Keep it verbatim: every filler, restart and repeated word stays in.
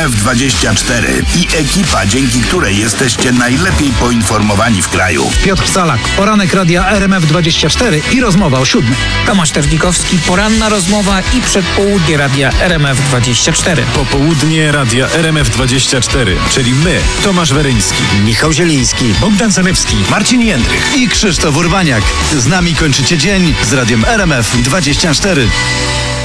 F dwadzieścia cztery i ekipa, dzięki której jesteście najlepiej poinformowani w kraju. Piotr Salak, poranek radia R M F dwadzieścia cztery i rozmowa o siódmej. Tomasz Terlikowski, poranna rozmowa i przedpołudnie radia R M F dwadzieścia cztery. Popołudnie radia R M F dwadzieścia cztery, czyli my, Tomasz Weryński, Michał Zieliński, Bogdan Zalewski, Marcin Jędrych i Krzysztof Urbaniak. Z nami kończycie dzień z radiem R M F dwadzieścia cztery.